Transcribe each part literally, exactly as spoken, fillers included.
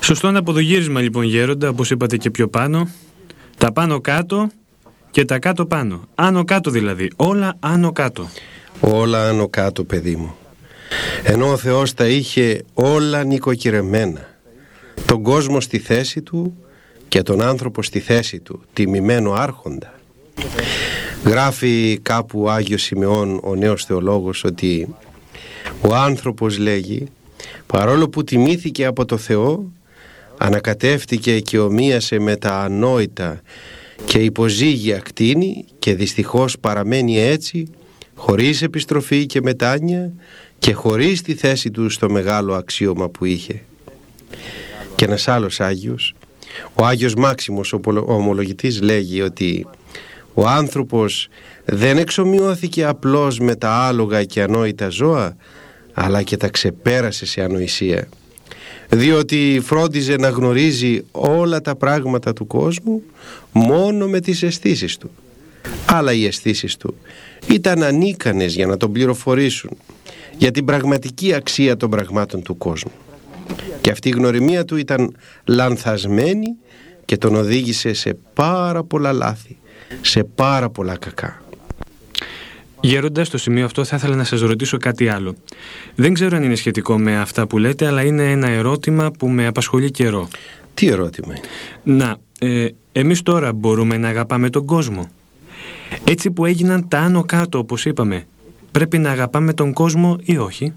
Σωστό αναποδογύρισμα λοιπόν, γέροντα, όπως είπατε και πιο πάνω. Τα πάνω κάτω και τα κάτω πάνω. Άνω κάτω δηλαδή. Όλα άνω κάτω. Όλα άνω κάτω, παιδί μου. Ενώ ο Θεός τα είχε όλα νοικοκυρεμένα. Τον κόσμο στη θέση του και τον άνθρωπο στη θέση του, τιμημένο άρχοντα. Γράφει κάπου ο Άγιος Σιμεών, ο νέος θεολόγος, ότι ο άνθρωπος, λέγει, παρόλο που τιμήθηκε από το Θεό, ανακατεύτηκε και ομοίασε με τα ανόητα και υποζύγια κτίνη και δυστυχώς παραμένει έτσι, χωρίς επιστροφή και μετάνοια και χωρίς τη θέση του στο μεγάλο αξίωμα που είχε. Και ένας άλλος Άγιος, ο Άγιος Μάξιμος, ο ομολογητής, λέγει ότι ο άνθρωπος δεν εξομοιώθηκε απλώς με τα άλογα και ανόητα ζώα, αλλά και τα ξεπέρασε σε ανοησία, διότι φρόντιζε να γνωρίζει όλα τα πράγματα του κόσμου μόνο με τις αισθήσεις του. Αλλά οι αισθήσεις του ήταν ανίκανες για να τον πληροφορήσουν για την πραγματική αξία των πραγμάτων του κόσμου. Και αυτή η γνωριμία του ήταν λανθασμένη και τον οδήγησε σε πάρα πολλά λάθη, σε πάρα πολλά κακά. Γέροντα, στο σημείο αυτό θα ήθελα να σας ρωτήσω κάτι άλλο. Δεν ξέρω αν είναι σχετικό με αυτά που λέτε, αλλά είναι ένα ερώτημα που με απασχολεί καιρό. Τι ερώτημα είναι? Να, ε, εμείς τώρα μπορούμε να αγαπάμε τον κόσμο? Έτσι που έγιναν τα άνω κάτω, όπως είπαμε, πρέπει να αγαπάμε τον κόσμο ή όχι?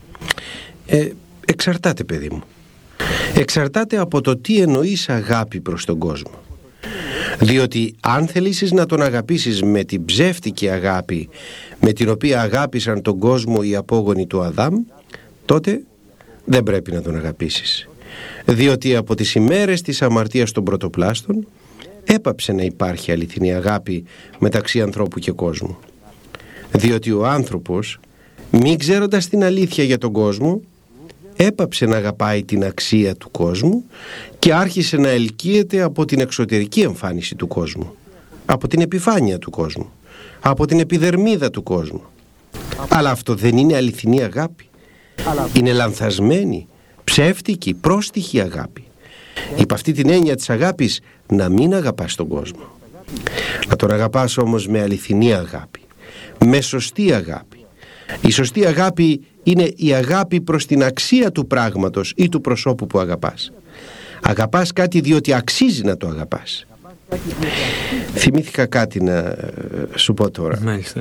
Ε, εξαρτάται, παιδί μου. Εξαρτάται από το τι εννοείς αγάπη προς τον κόσμο. Διότι αν θελήσεις να τον αγαπήσεις με την ψεύτικη αγάπη με την οποία αγάπησαν τον κόσμο οι απόγονοι του Αδάμ, τότε δεν πρέπει να τον αγαπήσεις. Διότι από τις ημέρες της αμαρτίας των πρωτοπλάστων έπαψε να υπάρχει αληθινή αγάπη μεταξύ ανθρώπου και κόσμου. Διότι ο άνθρωπος, μη ξέροντας την αλήθεια για τον κόσμο, έπαψε να αγαπάει την αξία του κόσμου και άρχισε να ελκύεται από την εξωτερική εμφάνιση του κόσμου, από την επιφάνεια του κόσμου, από την επιδερμίδα του κόσμου. Αλλά αυτό δεν είναι αληθινή αγάπη. Είναι λανθασμένη, ψεύτικη, πρόστιχη αγάπη. Υπ' αυτή την έννοια της αγάπης, να μην αγαπάς τον κόσμο. Να τον αγαπάς όμως με αληθινή αγάπη, με σωστή αγάπη. Η σωστή αγάπη είναι η αγάπη προς την αξία του πράγματος ή του προσώπου που αγαπάς. Αγαπάς κάτι διότι αξίζει να το αγαπάς. Θυμήθηκα κάτι να σου πω τώρα. Μάλιστα.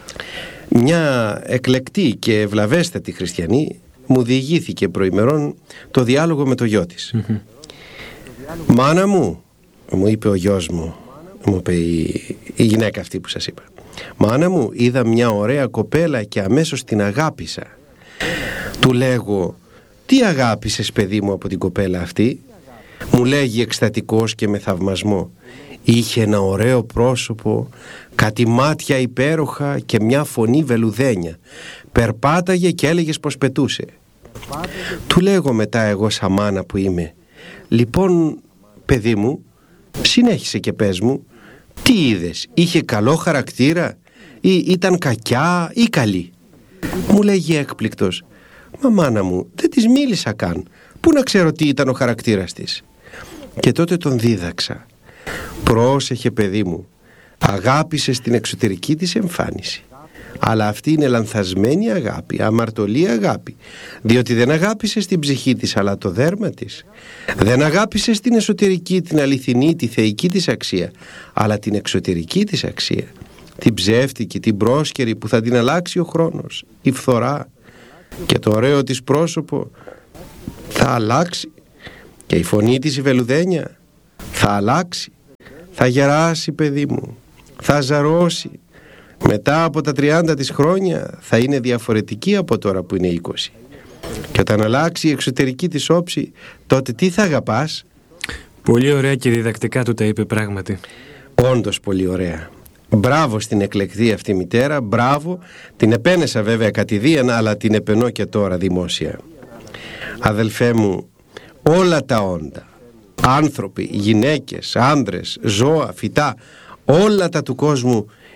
Μια εκλεκτή και ευλαβέστατη χριστιανή μου διηγήθηκε προημερών το διάλογο με το γιο της. Mm-hmm. «Μάνα μου», μου είπε ο γιος μου, μου είπε η, η γυναίκα αυτή που σας είπα, «Μάνα μου, είδα μια ωραία κοπέλα και αμέσως την αγάπησα». Του λέγω, «Τι αγάπησες, παιδί μου, από την κοπέλα αυτή?» Μου λέγει εκστατικός και με θαυμασμό, «Είχε ένα ωραίο πρόσωπο, κάτι μάτια υπέροχα και μια φωνή βελουδένια. Περπάταγε και έλεγες πως πετούσε». Του λέγω μετά εγώ σαν μάνα που είμαι, «Λοιπόν, παιδί μου, συνέχισε και πες μου, τι είδες, είχε καλό χαρακτήρα ή ήταν κακιά ή καλή?» Μου λέγει έκπληκτος, «Μα μάνα μου, δεν της μίλησα καν, πού να ξέρω τι ήταν ο χαρακτήρας της?» Και τότε τον δίδαξα, «Πρόσεχε, παιδί μου, αγάπησες την εξωτερική της εμφάνιση, αλλά αυτή είναι λανθασμένη αγάπη, αμαρτωλή αγάπη, διότι δεν αγάπησες την ψυχή της αλλά το δέρμα της. Δεν αγάπησες την εσωτερική, την αληθινή, τη θεϊκή της αξία, αλλά την εξωτερική της αξία, την ψεύτικη, την πρόσκαιρη που θα την αλλάξει ο χρόνος, η φθορά, και το ωραίο της πρόσωπο θα αλλάξει και η φωνή της η βελουδένια θα αλλάξει, θα γεράσει, παιδί μου, θα ζαρώσει. Μετά από τα τριάντα της χρόνια θα είναι διαφορετική από τώρα που είναι είκοσι. Και όταν αλλάξει η εξωτερική της όψη, τότε τι θα αγαπάς?» Πολύ ωραία και διδακτικά του τα είπε πράγματι. Όντως πολύ ωραία. Μπράβο στην εκλεκτή αυτή μητέρα, μπράβο. Την επένεσα βέβαια κατηδίαν, αλλά την επενώ και τώρα δημόσια. Αδελφέ μου, όλα τα όντα, άνθρωποι, γυναίκες, άντρες, ζώα, φυτά, όλα τα του κόσμου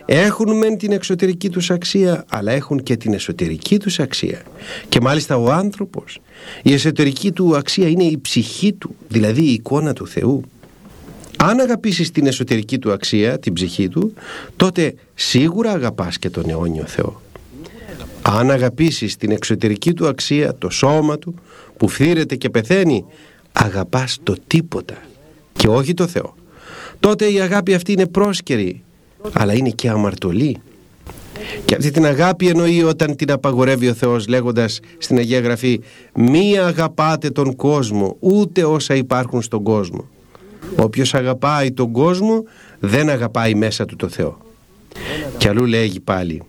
Έχουν μεν την εξωτερική τους αξία, αλλά έχουν και την εσωτερική τους αξία. Και μάλιστα ο άνθρωπος, η εσωτερική του αξία είναι η ψυχή του, δηλαδή η εικόνα του Θεού. Αν αγαπήσεις την εσωτερική του αξία, την ψυχή του, τότε σίγουρα αγαπάς και τον αιώνιο Θεό. Αν αγαπήσεις την εξωτερική του αξία, το σώμα του που φθήρεται και πεθαίνει, αγαπάς το τίποτα και όχι το Θεό. Τότε η αγάπη αυτή είναι πρόσκαιρη, αλλά είναι και αμαρτωλή. Και αυτή την αγάπη εννοεί όταν την απαγορεύει ο Θεός, λέγοντας στην Αγία Γραφή: μη αγαπάτε τον κόσμο, ούτε όσα υπάρχουν στον κόσμο. Όποιος αγαπάει τον κόσμο δεν αγαπάει μέσα του το Θεό. Και αλλού λέγει πάλι: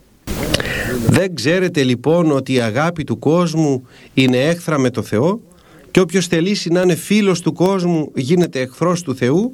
δεν ξέρετε λοιπόν ότι η αγάπη του κόσμου είναι έχθρα με το Θεό, και όποιος θελήσει να είναι φίλος του κόσμου γίνεται εχθρός του Θεού.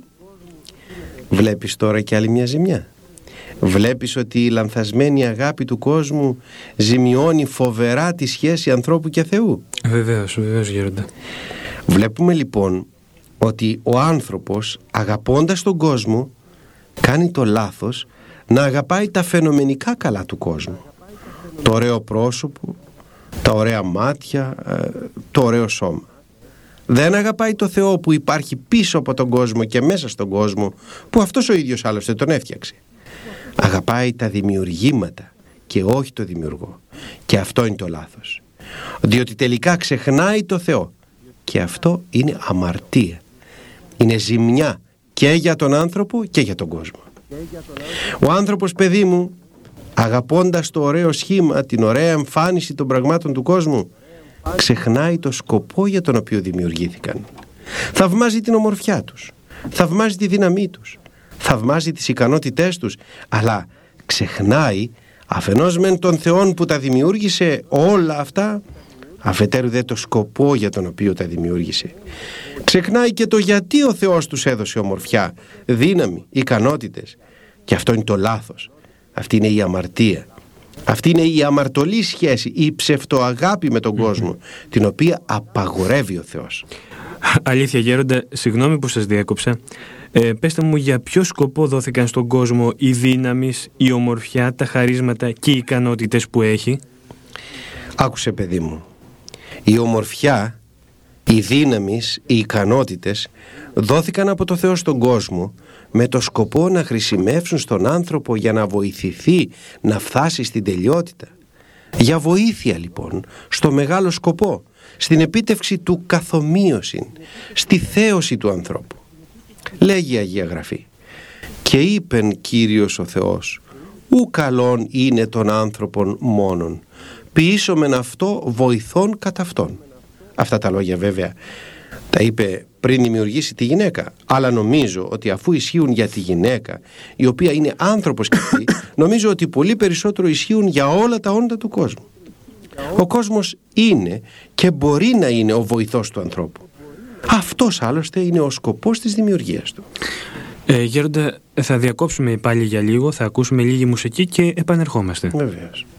Βλέπεις τώρα και άλλη μια ζημιά. Βλέπεις ότι η λανθασμένη αγάπη του κόσμου ζημιώνει φοβερά τη σχέση ανθρώπου και Θεού. Βεβαίως, βεβαίως γέροντα. Βλέπουμε λοιπόν ότι ο άνθρωπος, αγαπώντας τον κόσμο, κάνει το λάθος να αγαπάει τα φαινομενικά καλά του κόσμου. Το ωραίο πρόσωπο, τα ωραία μάτια, το ωραίο σώμα. Δεν αγαπάει το Θεό που υπάρχει πίσω από τον κόσμο και μέσα στον κόσμο, που αυτός ο ίδιος άλλωστε τον έφτιαξε. Αγαπάει τα δημιουργήματα και όχι το δημιουργό. Και αυτό είναι το λάθος. Διότι τελικά ξεχνάει το Θεό. Και αυτό είναι αμαρτία. Είναι ζημιά και για τον άνθρωπο και για τον κόσμο. Ο άνθρωπος, παιδί μου, αγαπώντας το ωραίο σχήμα, την ωραία εμφάνιση των πραγμάτων του κόσμου, ξεχνάει το σκοπό για τον οποίο δημιουργήθηκαν. Θαυμάζει την ομορφιά τους, θαυμάζει τη δύναμή τους, θαυμάζει τις ικανότητές τους, αλλά ξεχνάει αφενός μεν τον Θεόν που τα δημιούργησε όλα αυτά, αφετέρου δε το σκοπό για τον οποίο τα δημιούργησε. Ξεχνάει και το γιατί ο Θεός τους έδωσε ομορφιά, δύναμη, ικανότητες. Και αυτό είναι το λάθος. Αυτή είναι η αμαρτία. Αυτή είναι η αμαρτωλή σχέση, η ψευτοαγάπη με τον κόσμο, την οποία απαγορεύει ο Θεός. Αλήθεια γέροντα, συγγνώμη που σας διέκοψα. Ε, πέστε μου, για ποιο σκοπό δόθηκαν στον κόσμο η δύναμη, η ομορφιά, τα χαρίσματα και οι ικανότητες που έχει? Άκουσε, παιδί μου. Η ομορφιά, οι δύναμεις, οι ικανότητες δόθηκαν από το Θεό στον κόσμο με το σκοπό να χρησιμεύσουν στον άνθρωπο για να βοηθηθεί να φτάσει στην τελειότητα. Για βοήθεια λοιπόν στο μεγάλο σκοπό, στην επίτευξη του καθομοίωσιν, στη θέωση του ανθρώπου. Λέγει η Αγία Γραφή: και είπεν Κύριος ο Θεός, ου καλόν είναι τον άνθρωπον μόνον, ποιήσομεν αυτό βοηθών κατά αυτόν. Αυτά τα λόγια βέβαια τα είπε πριν δημιουργήσει τη γυναίκα, αλλά νομίζω ότι αφού ισχύουν για τη γυναίκα, η οποία είναι άνθρωπος και αυτή, νομίζω ότι πολύ περισσότερο ισχύουν για όλα τα όντα του κόσμου. Ο κόσμος είναι και μπορεί να είναι ο βοηθός του ανθρώπου. Αυτός άλλωστε είναι ο σκοπός της δημιουργίας του. Ε, Γέροντα, θα διακόψουμε πάλι για λίγο, θα ακούσουμε λίγη μουσική και επανερχόμαστε. Βεβαίως.